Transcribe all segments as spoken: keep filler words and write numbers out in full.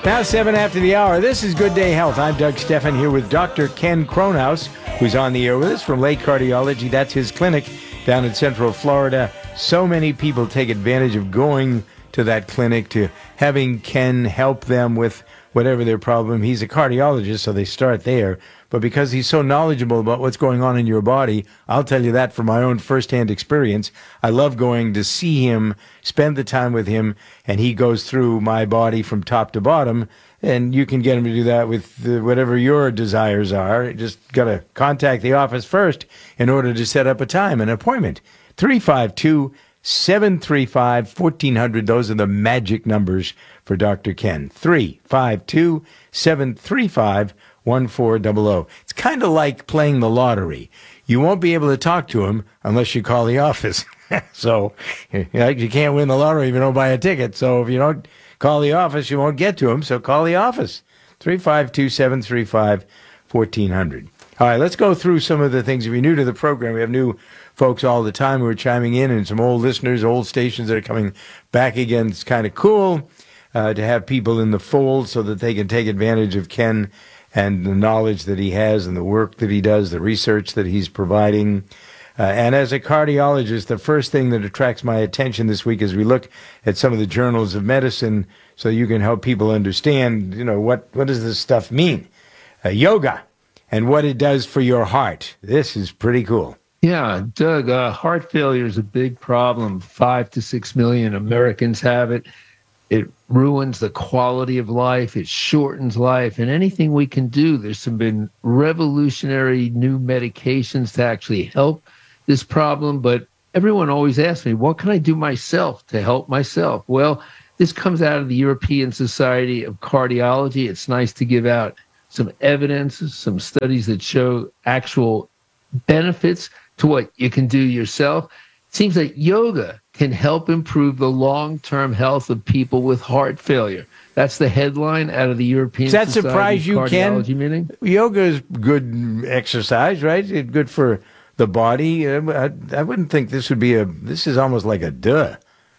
Now seven after the hour. This is Good Day Health. I'm Doug Stephan here with Doctor Ken Kronhaus, who's on the air with us from Lake Cardiology. That's his clinic down in Central Florida. So many people take advantage of going to that clinic, to having Ken help them with whatever their problem. He's a cardiologist, so they start there. But because he's so knowledgeable about what's going on in your body, I'll tell you that from my own firsthand experience. I love going to see him, spend the time with him, and he goes through my body from top to bottom. And you can get him to do that with uh, whatever your desires are. Just got to contact the office first in order to set up a time, an appointment. three five two, seven three five, one four zero zero. Those are the magic numbers for Doctor Ken. three five two, seven three five, one four zero zero. It's kind of like playing the lottery. You won't be able to talk to him unless you call the office. So you know, you can't win the lottery if you don't buy a ticket. So if you don't call the office, you won't get to him. So call the office. three five two, seven three five, one four zero zero. All right, let's go through some of the things. If you're new to the program, we have new folks all the time who are chiming in, and some old listeners, old stations that are coming back again. It's kind of cool uh, to have people in the fold so that they can take advantage of Ken and the knowledge that he has and the work that he does, the research that he's providing. Uh, and as a cardiologist, the first thing that attracts my attention this week is we look at some of the journals of medicine so you can help people understand, you know, what, what does this stuff mean? Uh, yoga and what it does for your heart. This is pretty cool. Yeah, Doug, uh, heart failure is a big problem. Five to six million Americans have it. It ruins the quality of life. It shortens life. And anything we can do, there's some been revolutionary new medications to actually help this problem. But everyone always asks me, what can I do myself to help myself? Well, this comes out of the European Society of Cardiology. It's nice to give out some evidence, some studies that show actual benefits to what you can do yourself. It seems that yoga can help improve the long-term health of people with heart failure. That's the headline out of the European Does that Society surprise you, of Ken? Cardiology meeting. Yoga is good exercise, right? It's good for the body. I, I wouldn't think this would be a, this is almost like a duh.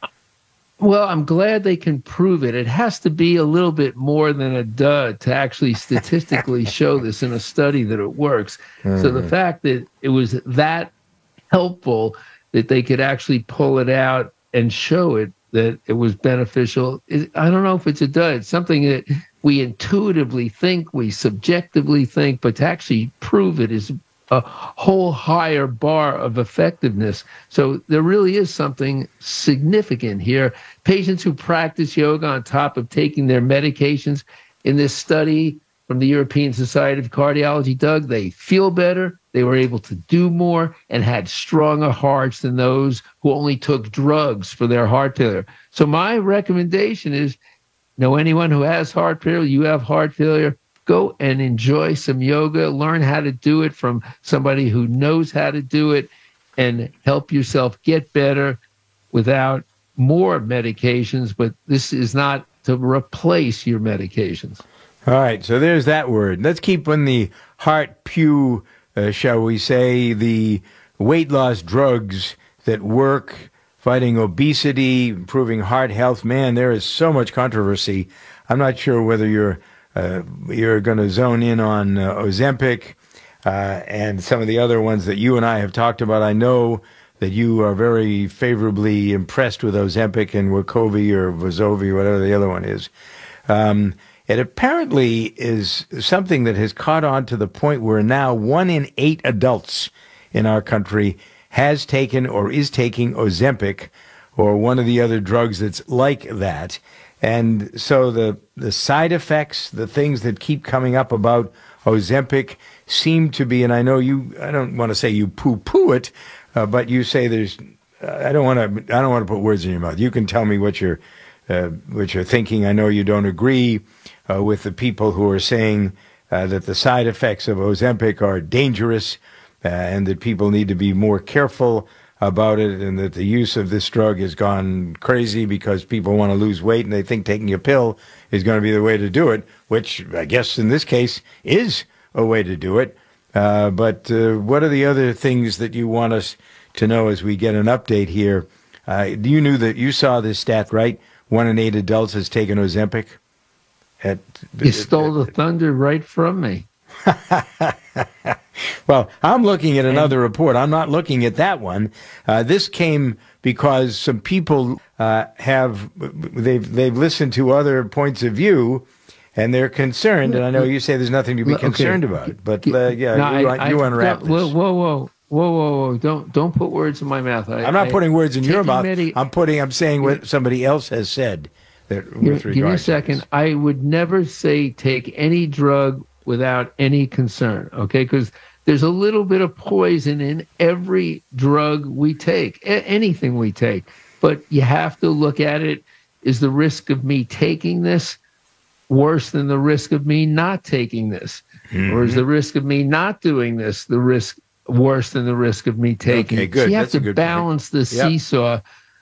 Well, I'm glad they can prove it. It has to be a little bit more than a duh to actually statistically show this in a study that it works. Mm. So the fact that it was that helpful that they could actually pull it out and show it that it was beneficial, it, I don't know if it's a duh. It's something that we intuitively think, we subjectively think, but to actually prove it is a whole higher bar of effectiveness. So there really is something significant here. Patients who practice yoga on top of taking their medications in this study from the European Society of Cardiology, Doug, they feel better, they were able to do more, and had stronger hearts than those who only took drugs for their heart failure. So my recommendation is, know anyone who has heart failure, you have heart failure, go and enjoy some yoga, learn how to do it from somebody who knows how to do it, and help yourself get better without more medications. But this is not to replace your medications. All right, so there's that word. Let's keep on the heart pew, uh, shall we say, the weight loss drugs that work, fighting obesity, improving heart health. Man, there is so much controversy. I'm not sure whether you're uh, you're going to zone in on uh, Ozempic uh, and some of the other ones that you and I have talked about. I know that you are very favorably impressed with Ozempic and Wegovy or Vezovi, or whatever the other one is. Um, It apparently is something that has caught on to the point where now one in eight adults in our country has taken or is taking Ozempic or one of the other drugs that's like that. And so the, the side effects, the things that keep coming up about Ozempic seem to be, and I know you, I don't want to say you poo-poo it, uh, but you say there's, I don't want to, I don't want to put words in your mouth. You can tell me what you're, uh, what you're thinking. I know you don't agree Uh, with the people who are saying uh, that the side effects of Ozempic are dangerous uh, and that people need to be more careful about it, and that the use of this drug has gone crazy because people want to lose weight and they think taking a pill is going to be the way to do it, which I guess in this case is a way to do it. Uh, but uh, what are the other things that you want us to know as we get an update here? Uh, you knew that you saw this stat, right? One in eight adults has taken Ozempic. At, You stole the thunder right from me. Well, I'm looking at another report. I'm not looking at that one. Uh, this came because some people uh, have they've they've listened to other points of view, and they're concerned. And I know you say there's nothing to be concerned okay. about, but uh, yeah, no, you, I, you I, unwrap this. Whoa, whoa, whoa. Whoa, whoa, whoa! Don't don't put words in my mouth. I, I'm not I, putting words in your mouth. Medi- I'm putting. I'm saying what somebody else has said. That give, with give me a second. To I would never say take any drug without any concern. Okay, because there's a little bit of poison in every drug we take, a- anything we take. But you have to look at it. Is the risk of me taking this worse than the risk of me not taking this? Mm-hmm. Or is the risk of me not doing this the risk worse than the risk of me taking? Okay, good. So you have That's a to good balance point. the Yep. seesaw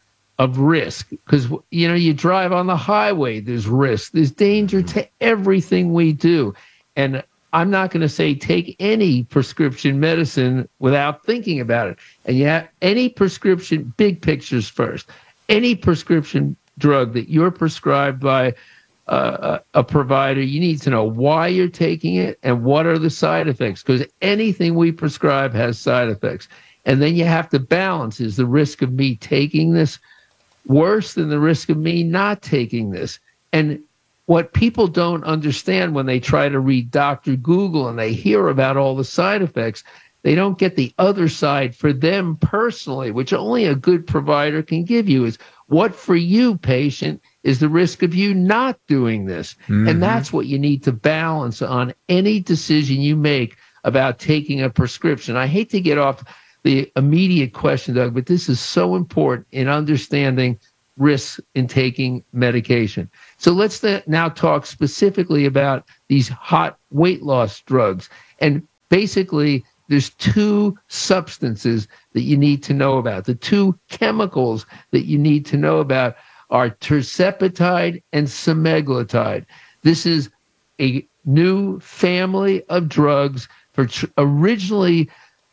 of risk, because you know you drive on the highway. There's risk. There's danger mm-hmm. to everything we do, and I'm not going to say take any prescription medicine without thinking about it. And yeah, any prescription, big pictures first. Any prescription drug that you're prescribed by Uh, a provider, you need to know why you're taking it and what are the side effects, because anything we prescribe has side effects. And then you have to balance, is the risk of me taking this worse than the risk of me not taking this? And what people don't understand when they try to read Doctor Google and they hear about all the side effects, they don't get the other side for them personally, which only a good provider can give you, is what for you, patient, is the risk of you not doing this. Mm-hmm. And that's what you need to balance on any decision you make about taking a prescription. I hate to get off the immediate question, Doug, but this is so important in understanding risks in taking medication. So let's th- now talk specifically about these hot weight loss drugs. And basically, there's two substances that you need to know about. The two chemicals that you need to know about are tirzepatide and semaglutide. This is a new family of drugs for tr- originally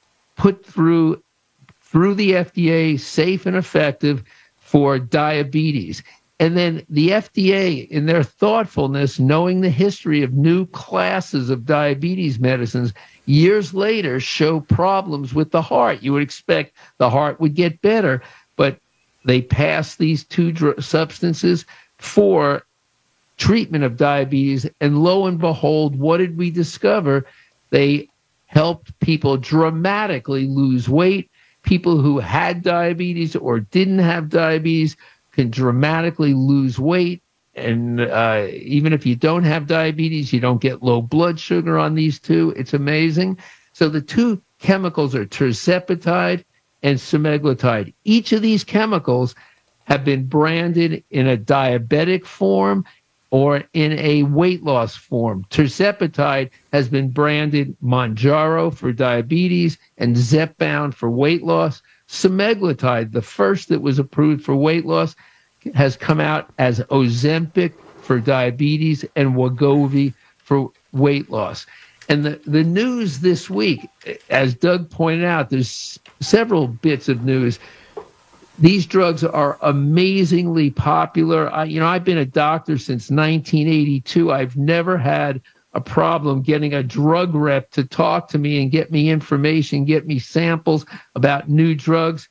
put through through the F D A, safe and effective for diabetes. And then the F D A, in their thoughtfulness, knowing the history of new classes of diabetes medicines, years later show problems with the heart. You would expect the heart would get better, but they passed these two dr- substances for treatment of diabetes, and lo and behold, what did we discover? They helped people dramatically lose weight. People who had diabetes or didn't have diabetes can dramatically lose weight. And uh, even if you don't have diabetes, you don't get low blood sugar on these two. It's amazing. So the two chemicals are tirzepatide and semaglutide. Each of these chemicals have been branded in a diabetic form or in a weight loss form. Tirzepatide has been branded Mounjaro for diabetes and Zepbound for weight loss. Semaglutide, the first that was approved for weight loss, has come out as Ozempic for diabetes and Wegovy for weight loss. And the, the news this week, as Doug pointed out, there's several bits of news. These drugs are amazingly popular. I, you know, I've been a doctor since nineteen eighty-two. I've never had a problem getting a drug rep to talk to me and get me information, get me samples about new drugs.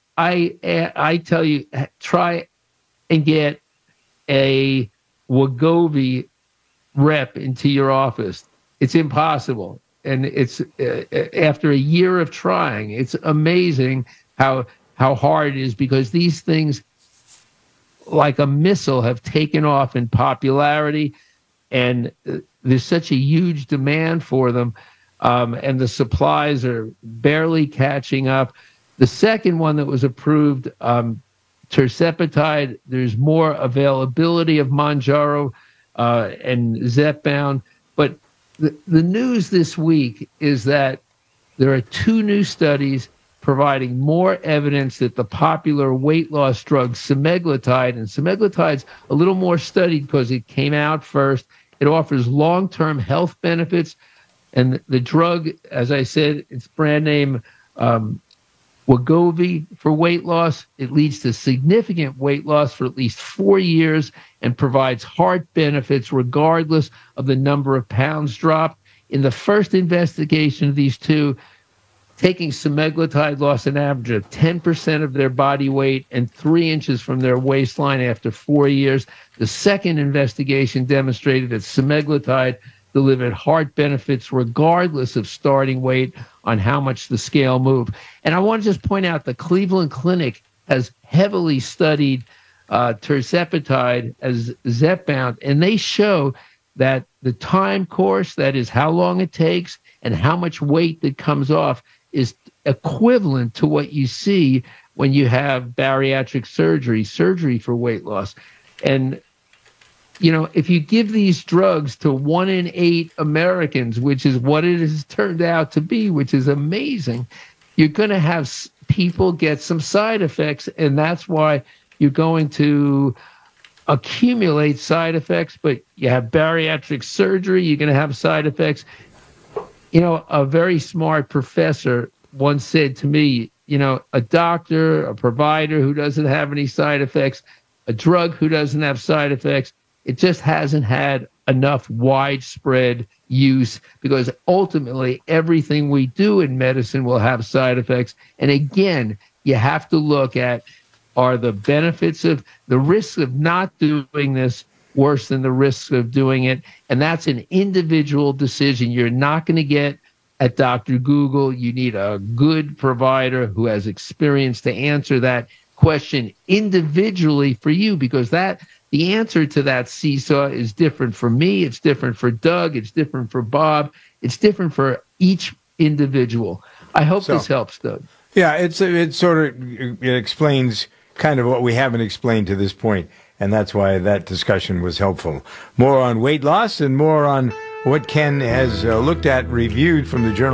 I I tell you, try and get a Wegovy rep into your office. It's impossible. And it's uh, after a year of trying, it's amazing how how hard it is, because these things, like a missile, have taken off in popularity, and uh, there's such a huge demand for them, um, and the supplies are barely catching up. The second one that was approved, um, tirzepatide, there's more availability of Mounjaro uh, and Zepbound. But the, the news this week is that there are two new studies providing more evidence that the popular weight loss drug semaglutide, and semaglutide's a little more studied because it came out first, it offers long-term health benefits. And the drug, as I said, its brand name um, Wegovy for weight loss. It leads to significant weight loss for at least four years and provides heart benefits regardless of the number of pounds dropped. In the first investigation of these two, taking semaglutide lost an average of ten percent of their body weight and three inches from their waistline after four years. The second investigation demonstrated that semaglutide delivered heart benefits regardless of starting weight on how much the scale moved. And I want to just point out the Cleveland Clinic has heavily studied uh, tirzepatide as Zepbound, and they show that the time course, that is how long it takes and how much weight that comes off, is equivalent to what you see when you have bariatric surgery, surgery for weight loss. And you know, if you give these drugs to one in eight Americans, which is what it has turned out to be, which is amazing, you're going to have people get some side effects, and that's why you're going to accumulate side effects. But you have bariatric surgery, you're going to have side effects. You know, a very smart professor once said to me, you know, a doctor, a provider who doesn't have any side effects, a drug who doesn't have side effects, it just hasn't had enough widespread use, because ultimately everything we do in medicine will have side effects. And again, you have to look at, are the benefits of the risks of not doing this worse than the risks of doing it? And that's an individual decision. You're not going to get at Doctor Google. You need a good provider who has experience to answer that question individually for you, because that the answer to that seesaw is different for me. It's different for Doug. It's different for Bob. It's different for each individual. I hope so, this helps, Doug. Yeah, it's it sort of it explains kind of what we haven't explained to this point, and that's why that discussion was helpful. More on weight loss and more on what Ken has uh, looked at, reviewed from the Journal